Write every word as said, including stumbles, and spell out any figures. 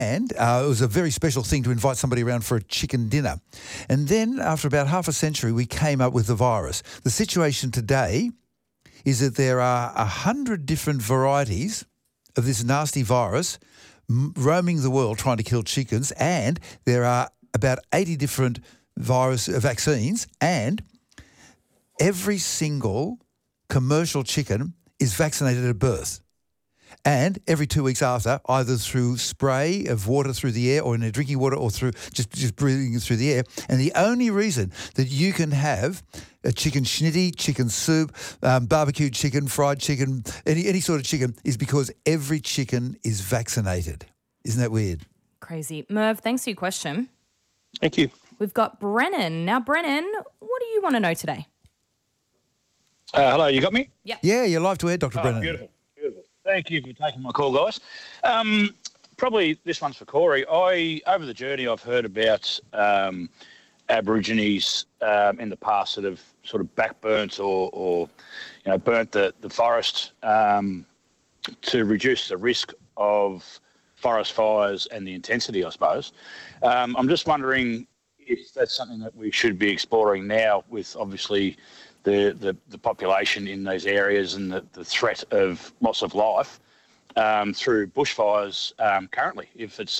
And uh, it was a very special thing to invite somebody around for a chicken dinner. And then, after about half a century, we came up with the virus. The situation today is that there are a hundred different varieties of this nasty virus m- roaming the world trying to kill chickens, and there are about eighty different virus uh, vaccines, and every single commercial chicken is vaccinated at birth. And every two weeks after, either through spray of water through the air or in their drinking water or through just, just breathing it through the air. And the only reason that you can have a chicken schnitty, chicken soup, um, barbecued chicken, fried chicken, any, any sort of chicken is because every chicken is vaccinated. Isn't that weird? Crazy. Merv, thanks for your question. Thank you. We've got Brennan. Now, Brennan, what do you want to know today? Uh, hello, you got me? Yeah. Yeah, you're live to air, Doctor Oh, Brennan. beautiful, beautiful. Thank you for taking my call, guys. Um, probably this one's for Corey. I over the journey, I've heard about um, Aborigines um, in the past that have sort of backburnt or, or you know, burnt the the forest um, to reduce the risk of forest fires and the intensity, I suppose. Um, I'm just wondering if that's something that we should be exploring now, with obviously the, the, the population in those areas and the, the threat of loss of life um, through bushfires um, currently. If it's